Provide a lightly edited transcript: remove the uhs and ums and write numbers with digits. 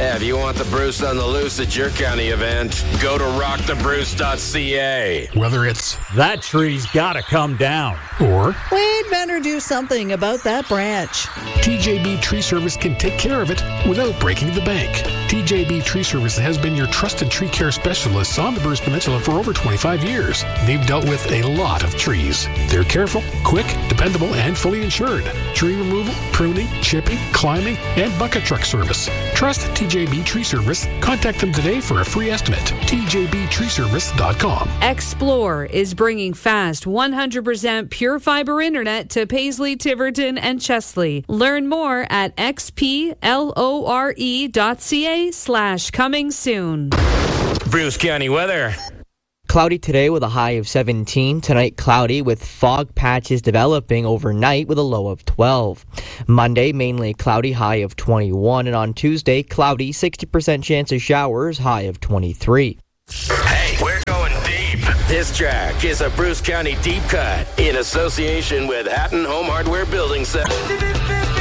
Yeah, if you want the Bruce on the loose at your county event, go to rockthebruce.ca. Whether it's that tree's gotta come down, or we'd better do something about that branch. TJB Tree Service can take care of it without breaking the bank. TJB Tree Service has been your trusted tree care specialists on the Bruce Peninsula for over 25 years. They've dealt with a lot of trees. They're careful, quick, dependable, and fully insured. Tree removal, pruning, chipping, climbing, and bucket truck service. Trust TJB Tree Service. Contact them today for a free estimate. TJBTreeservice.com. Xplore is bringing fast 100% pure fiber internet to Paisley, Tiverton, and Chesley. Learn more at xplore.ca/coming soon. Bruce County weather. Cloudy today with a high of 17. Tonight, cloudy with fog patches developing overnight with a low of 12. Monday, mainly cloudy, high of 21. And on Tuesday, cloudy, 60% chance of showers, high of 23. Hey, we're going deep. This track is a Bruce County deep cut in association with Hatton Home Hardware Building Set.